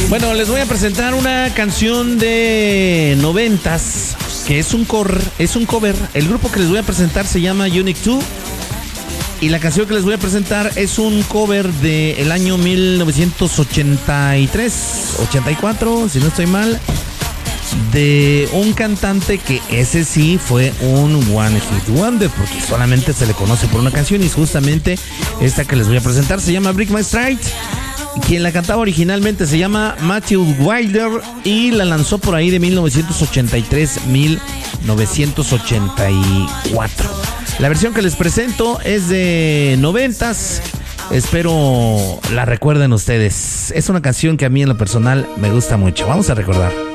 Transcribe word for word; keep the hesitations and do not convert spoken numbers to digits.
Bueno, les voy a presentar una canción de noventas, que es un cover, es un cover. El grupo que les voy a presentar se llama Unique dos. Y la canción que les voy a presentar es un cover del año mil novecientos ochenta y tres, ochenta y cuatro, si no estoy mal, de un cantante que ese sí fue un One Hit Wonder, porque solamente se le conoce por una canción, y es justamente esta que les voy a presentar. Se llama Break My Stride. Quien la cantaba originalmente se llama Matthew Wilder y la lanzó por ahí de mil novecientos ochenta y tres a mil novecientos ochenta y cuatro. La versión que les presento es de noventas. Espero la recuerden ustedes. Es una canción que a mí en lo personal me gusta mucho. Vamos a recordar.